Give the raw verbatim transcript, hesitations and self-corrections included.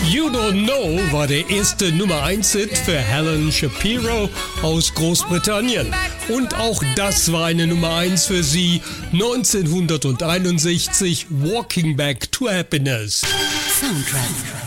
You Don't Know war der erste Nummer eins Hit für Helen Shapiro aus Großbritannien. Und auch das war eine Nummer eins für sie, neunzehnhunderteinundsechzig, Walking Back to Happiness. Soundtrack.